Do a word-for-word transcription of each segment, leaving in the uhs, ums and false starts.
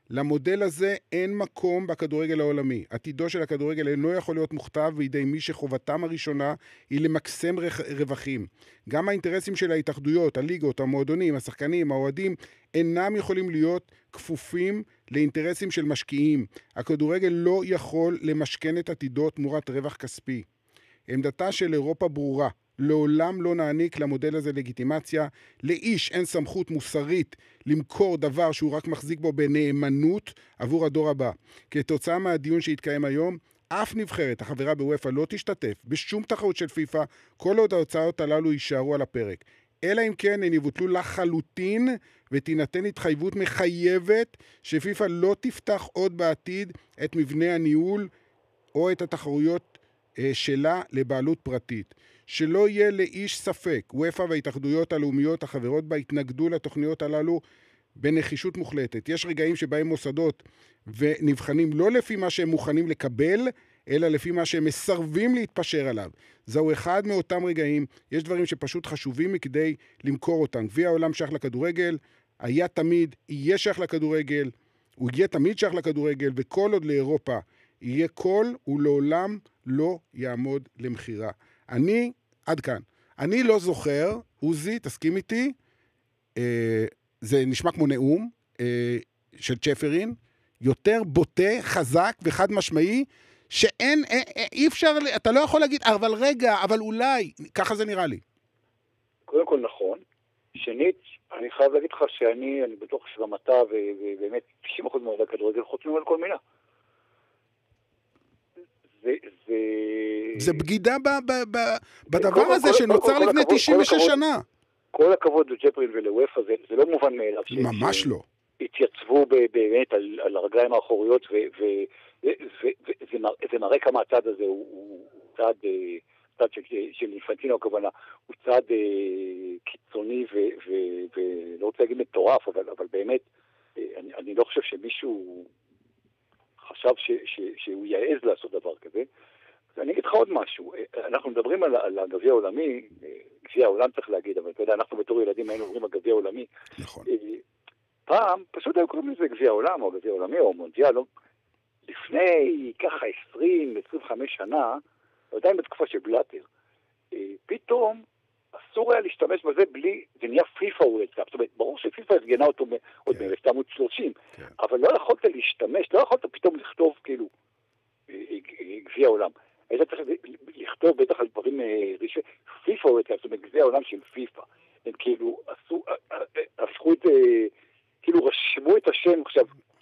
למודל הזה אין מקום בכדורגל העולמי. עתידו של הכדורגל אינו יכול להיות מוכתב בידי מי שחובתם הראשונה היא למקסם רווחים. גם האינטרסים של ההתאחדויות, הליגות, המועדונים, השחקנים, האוהדים, אינם יכולים להיות כפופים לאינטרסים של משקיעים. הכדורגל לא יכול למשכן את עתידו תמורת רווח כספי. עמדתה של אירופה ברורה. לעולם לא נעניק למודל הזה לגיטימציה. לאיש אין סמכות מוסרית למכור דבר שהוא רק מחזיק בו בנאמנות עבור הדור הבא. כתוצאה מהדיון שהתקיים היום, אף נבחרת החברה בוופא לא תשתתף בשום תחרות של פיפא, כל עוד ההוצאות הללו יישארו על הפרק. אלא אם כן הן יבוטלו לחלוטין ותינתן התחייבות מחייבת שפיפא לא תפתח עוד בעתיד את מבנה הניהול או את התחרויות שלה לבעלות פרטית. שלא יהיה לאיש ספק, וופא וההתאחדויות הלאומיות החברות בה התנגדו לתוכניות הללו בנחישות מוחלטת. יש רגעים שבהם מוסדות ונבחנים לא לפי מה שהם מוכנים לקבל, אלא לפי מה שהם מסרבים להתפשר עליו. זהו אחד מאותם רגעים, יש דברים שפשוט חשובים מכדי למכור אותם. גביע העולם שייך לכדורגל, היה תמיד, יהיה שייך לכדורגל, הוא יהיה תמיד שייך לכדורגל, וכל עוד לאירופה יהיה קול, הוא לעולם לא יעמוד למחירה. אני, עד כאן, אני לא זוכר, עוזי, תסכים איתי, אה, זה נשמע כמו נאום אה, של צ'פרין, יותר בוטה, חזק וחד משמעי, שאין, אה, אה, אי אפשר, אתה לא יכול להגיד, אבל רגע, אבל אולי, ככה זה נראה לי. קודם כל נכון. שנית, אני חייב להגיד לך שאני, אני בטוח שגם אתה, ובאמת תשעים אחוז מהעובדי הכדורגל חותמים על כל מילה. זה, זה... זה בגידה ב, ב, ב, בדבר הזה שנוצר לפני תשעים ושש שנה. כל הכבוד לג'פרין ולוופא, זה, זה לא מובן מאליו. ממש לא. התייצבו באמת על, על הרגליים האחוריות, וזה מראה כמה הצד הזה הוא, הוא צד, צד של, של אינפנטינו הכוונה, הוא צד קיצוני ולא רוצה להגיד מטורף, אבל, אבל באמת, אני, אני לא חושב שמישהו חשב ש, ש, שהוא יעז לעשות דבר כזה. אני אגיד לך עוד משהו, אנחנו מדברים על, על הגביע העולמי, גביע העולם צריך להגיד, אבל אתה יודע, אנחנו בתור ילדים היינו אומרים הגביע העולמי. נכון. פעם, פשוט היו קוראים לזה גביע העולם, או גביע העולמי, או מונדיאל, לא. לפני ככה עשרים עשרים וחמש שנה, עדיין בתקופה של בלאטר, פתאום אסור היה להשתמש בזה בלי, זה נהיה פיפא וורד קאפ, זאת אומרת, ברור שפיפא ארגנה אותו עוד ב-אלף תשע מאות ושלושים, אבל לא יכולת להשתמש, לא יכולת פתאום לכתוב כאילו גביע העולם. היית צריך לכתוב בטח על דברים ראשי, פיפא וורד קאפ, זאת אומרת, גביע העולם של פיפא. הם כאילו עשו, הפכו את, כאילו רשמו את השם. עכשיו,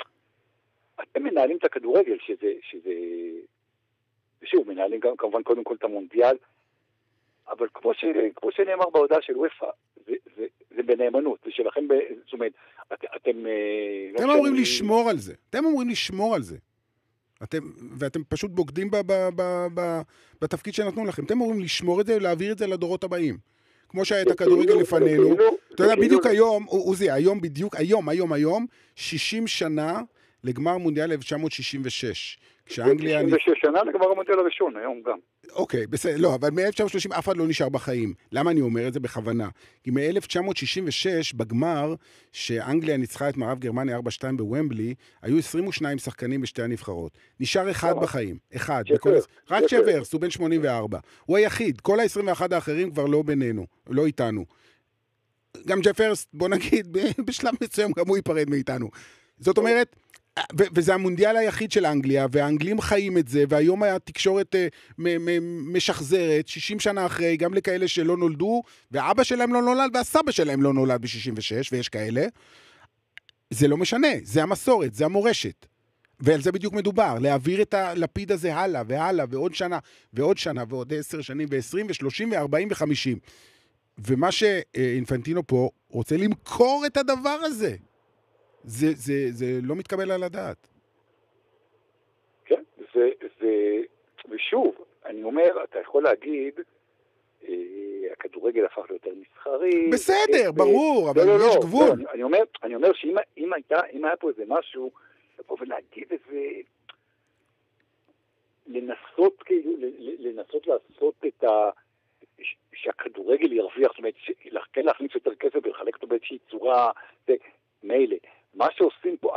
אתם מנהלים את הכדורגל, שזה, שזה, ושוב, מנהלים גם כמובן קודם כל את המונדיאל, אבל כמו, ש, כמו שנאמר בהודעה של וופא, זה, זה, זה בנאמנות, זה שלכם, זאת אומרת, את, אתם... אתם אמורים לשמור על זה, אתם אמורים לשמור על זה. אתם, ואתם פשוט בוגדים ב, ב, ב, ב, בתפקיד שנתנו לכם. אתם אמורים לשמור את זה ולהעביר את זה לדורות הבאים. כמו שהיה את הכדורגל לפנינו. אתה יודע, בדיוק היום, עוזי, היום בדיוק, היום, היום, היום, שישים שנה לגמר מונדיאל אלף תשע מאות שישים ושש. כשאנגליה... שישים ושש שנה לגמר המונדיאל הראשון, היום גם. אוקיי, בסדר, לא, אבל מ-אלף תשע מאות שלושים אף אחד לא נשאר בחיים. למה אני אומר את זה בכוונה? כי מ-אלף תשע מאות שישים ושש, בגמר, שאנגליה ניצחה את מערב גרמניה ארבע שתיים בוומבלי, היו עשרים ושניים שחקנים בשתי הנבחרות. נשאר אחד בחיים, אחד. רק צ'וורס, הוא בן שמונים וארבע. הוא היחיד, כל ה-עשרים ואחת האחרים כבר לא בינינו, לא איתנו. גם ג'פרס, בוא נגיד, בשלב מסוים גם הוא ייפרד מאיתנו. זאת אומרת, ו- וזה המונדיאל היחיד של אנגליה, והאנגלים חיים את זה, והיום היה תקשורת uh, מ- מ- משחזרת, שישים שנה אחרי, גם לכאלה שלא נולדו, ואבא שלהם לא נולד, והסבא שלהם לא נולד ב-שישים ושש, ויש כאלה. זה לא משנה, זה המסורת, זה המורשת. ועל זה בדיוק מדובר, להעביר את הלפיד הזה הלאה, והלאה, ועוד שנה, ועוד שנה, ועוד עשר שנים, ועשרים, ושלושים, וארבעים, וחמישים. ומה שאינפנטינו פה רוצה למכור את הדבר הזה. זה, זה, זה לא מתקבל על הדעת. כן, זה, זה, ושוב, אני אומר, אתה יכול להגיד, אה, הכדורגל הפך ליותר מסחרי. בסדר, ברור, אבל לא, יש לא, גבול. לא, אני, אני אומר, אני אומר שאם אם הייתה, אם היה פה איזה משהו, לבוא ולהגיד איזה, לנסות, כאילו, לנסות לעשות את ה, שהכדורגל ירוויח, זאת אומרת, כן להכניס יותר כסף ולחלק אותו באיזושהי צורה, זה מילא. מה שעושים פה